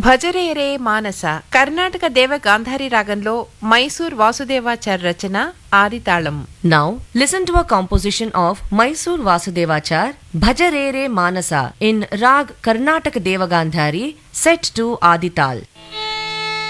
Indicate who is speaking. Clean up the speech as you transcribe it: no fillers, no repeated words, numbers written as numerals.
Speaker 1: భజరేరే మానస కర్ణాటక దేవ గాంధారి రాగంలో మైసూర్ వాసుదేవాచార్ రచన ఆదితాళం.
Speaker 2: Now listen to a composition of Mysore Vasudevachar Bhajarere Manasa in Rag Karnataka Deva Gandhari set to Adital.